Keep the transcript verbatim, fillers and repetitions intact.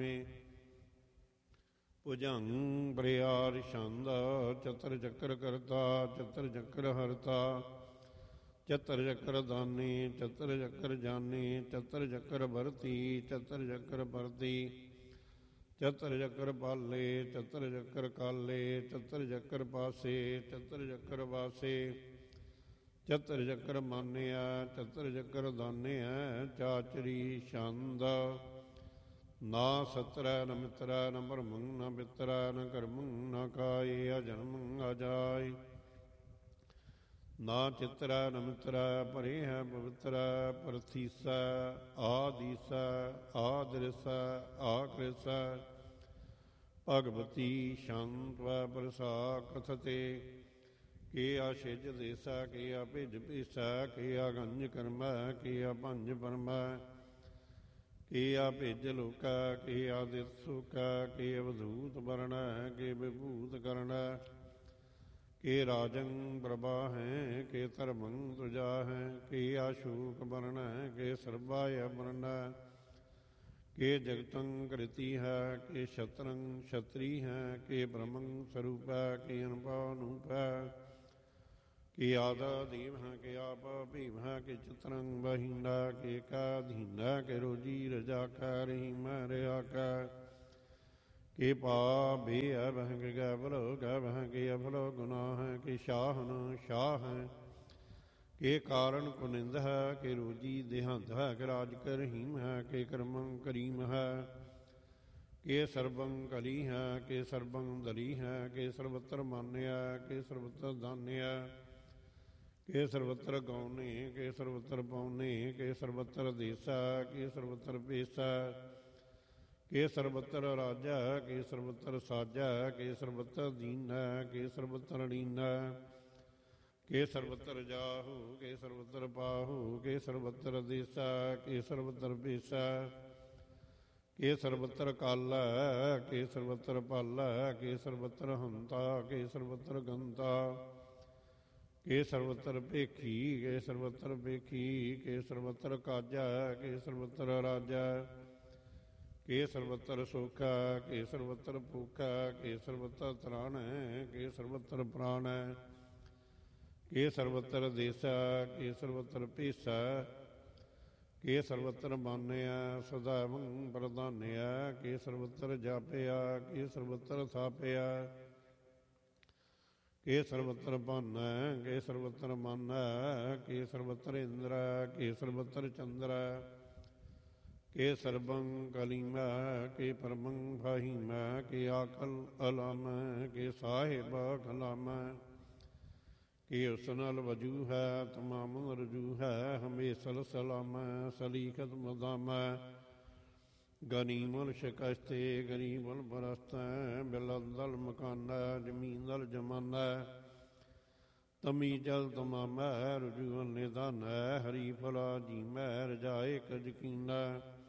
ਮੇ। ਭੁਜੰਗ ਬਰਿਆਰ ਛੰਦ ਚਤਰ ਚੱਕਰ ਕਰਤਾ, ਚਤਰ ਚੱਕਰ ਹਰਤਾ, ਚਤਰ ਚੱਕਰ ਦਾਨੀ, ਚਤਰ ਚੱਕਰ ਜਾਨੀ, ਚਤਰ ਚੱਕਰ ਵਰਤੀ, ਚਤਰ ਚੱਕਰ ਪਰਤੀ, ਚਤਰ ਚੱਕਰ ਪਾਲੇ, ਚਤਰ ਚੱਕਰ ਕਾਲੇ, ਚਤਰ ਚੱਕਰ ਪਾਸੇ, ਚਤਰ ਚੱਕਰ ਵਾਸੇ, ਚਤਰ ਚੱਕਰ ਮਾਨਿਆ, ਚਤਰ ਚੱਕਰ ਦਾਨਿਆ। ਚਾਚਰੀ ਛੰਦ ਨਾ ਸਤਰੈ ਨ ਮਿਤਰੈ ਨ ਭਰਮੰ ਨ ਪਿਤਰੈ ਨ ਕਰਮੰ ਨ ਕਾਏ ਅਜਨਮੰ ਅਜਾਇ। ਨਾ ਚਿਤਰੈ ਨ ਮਿਤਰੈ ਭਰੇ ਹੈ ਪਵਿੱਤਰੈ। ਪ੍ਰਥੀਸੈ ਆਦੀਸੈ ਆਦ੍ਰਿਸੈ ਆਕ੍ਰਿਸੈ। ਭਗਵਤੀ ਸ਼ੰਤਵੈ ਪ੍ਰਸਾ ਕਥਤੇ। ਕੇ ਆ ਛਿਜ ਦੇਸੈ, ਕੇ ਆ ਭਿਜ ਭੀਸੈ, ਕੇ ਆ ਗੰਜ ਕਰਮੈ, ਕੇ ਆ ਭੰਜ ਪਰਮੈ, ਕੇ ਆ ਭਿਜ ਲੋਕੈ, ਕੇ ਆ ਦਿਤ ਸੁਕੈ, ਕੇ ਅਵਧੂਤ ਵਰਣੈ, ਕੇ ਵਿਭੂਤ ਕਰਣੈ, ਕੇ ਰਾਜੰ ਪ੍ਰਭਾ ਹੈ, ਕੇ ਧਰਮੰ ਤੁਜਾ ਹੈ, ਕੇ ਆਸ਼ੂਕ ਬਰਣੈ, ਕੇ ਸਰਬਾਯ ਬਰਣੈ, ਕੇ ਜਗਤੰ ਕ੍ਰਿਤੀ ਹੈ, ਕੇ ਸ਼ਤਰੰ ਛਤਰੀ ਹੈ, ਕੇ ਬ੍ਰਹਮੰ ਸਰੂਪੈ, ਕੇ ਅਨੁਭਵ ਅਨੂਪੈ, ਕੇ ਆਦਾ ਦੀਵ ਹੈ, ਕੇ ਆਪ ਭੀਮ ਹੈ, ਕੇ ਚਿਤਰੰ ਬਹੀਨਾ, ਕੇ ਕਾਧੀਨਾ, ਕੇ ਰੋਜੀ ਰਜਾ ਕੈ ਰਹੀਮ ਰਿਹਾ ਕੈ, ਕੇ ਪਾ ਬੇ ਅਭੰ ਗੈ ਭਲੋ ਗੈ ਭੰ ਕੇ ਅਭਲੋ ਗੁਨਾਹ ਹੈ, ਕੇ ਸ਼ਾਹਨ ਸ਼ਾਹ ਹੈ, ਕੇ ਕਾਰਨ ਕੁਨਿੰਦ ਹੈ, ਕੇ ਰੋਜੀ ਦੇਹੰਤ ਹੈ, ਕੇ ਰਾਜ ਕਰ ਰਹੀਮ ਹੈ, ਕੇ ਕਰਮੰ ਕਰੀਮ ਹੈ, ਕੇ ਸਰਬੰ ਕਲੀ ਹੈ, ਕੇ ਸਰਬੰ ਦਲੀ ਹੈ, ਕੇ ਸਰਬਤਰ ਮਾਨਿਆ, ਕੇ ਸਰਬਤਰ ਦਾਨਿਆ, ਕੇ ਸਰਬਤਰ ਗੌਨੇ, ਕੇ ਸਰਬਤਰ ਪੌਨੇ, ਕੇ ਸਰਬਤਰ ਦੇਸਾ, ਕੇ ਸਰਬਤਰ ਭੇਸਾ, ਕੇ ਸਰਬਤਰ ਰਾਜਾ, ਕੇ ਸਰਬਤਰ ਸਾਜਾ, ਕੇ ਸਰਬਤਰ ਦੀਨਾ, ਕੇ ਸਰਬਤਰ ਲੀਨਾ, ਕੇ ਸਰਬਤਰ ਜਾਹੂ, ਕੇ ਸਰਬਤਰ ਪਾਹੂ, ਕੇ ਸਰਬਤਰ ਦੇਸਾ, ਕੇ ਸਰਬਤਰ ਭੇਸਾ, ਕੇ ਸਰਬਤਰ ਕਾਲਾ, ਕੇ ਸਰਬਤਰ ਪਾਲਾ, ਕੇ ਸਰਬਤਰ ਹੰਤਾ, ਕੇ ਸਰਬਤਰ ਗੰਤਾ, ਕੇ ਸਰਬਤਰ ਭੇਖੀ, ਕੇ ਸਰਬਤਰ ਭੇਖੀ, ਕੇ ਸਰਬਤਰ ਕਾਜਾ, ਕੇ ਸਰਬਤਰ ਰਾਜਾ, ਕੇ ਸਰਬਤਰ ਸੋਖਾ, ਕੇ ਸਰਬਤਰ ਭੂਖਾ, ਕੇ ਸਰਬਤਰ ਤਰਾਣ ਹੈ, ਕੇ ਸਰਬਤਰ ਪ੍ਰਾਣ ਹੈ, ਕੇ ਸਰਬਤਰ ਦੇਸਾ, ਕੇ ਸਰਬਤਰ ਭੇਸਾ, ਕੇ ਸਰਬਤਰ ਮਾਨਿਆ, ਸਦਾਵੰ ਪ੍ਰਧਾਨਿਆ, ਕੇ ਸਰਬਤਰ ਜਾਪਿਆ, ਕੇ ਸਰਬਤਰ ਥਾਪਿਆ, ਕੇ ਸਰਬਤਰ ਭਾਨੈ, ਕੇ ਸਰਬਤਰ ਮਾਨੈ, ਕੇ ਸਰਬਤਰ ਇੰਦਰੈ, ਕੇ ਸਰਬਤਰ ਚੰਦਰੈ, ਕੇ ਸਰਬੰ ਕਲੀਮੈ, ਕੇ ਪਰਮੰ ਫਾਹੀਮੈ, ਕੇ ਆਕਲ ਅਲਾਮੈ, ਕੇ ਸਾਹਿਬ ਕਲਾਮੈ, ਕੇ ਉਸ ਨਾਲ ਵਜੂ ਹੈ, ਤਮਾਮ ਰਜੂ ਹੈ, ਹਮੇਸ਼ਲ ਸਲਾਮੈ, ਸਲੀਕਤ ਮਦਾਮੈ, ਗਨੀਮਲ ਸ਼ਿਕਸਤੇ, ਗਰੀਬਲ ਬਰਸਤੈ, ਬਿਲੰਦਲ ਮਕਾਨੈ, ਜ਼ਮੀਨਲ ਜਮਾਨੈ, ਤਮੀ ਜਲ ਤਮਾਮੈ, ਰਜੂਅਲ ਨਿਦਾਨੈ, ਹਰੀ ਫਲਾ ਜੀਮੈ, ਰਜਾਏ ਕਜਕੀਨੈ,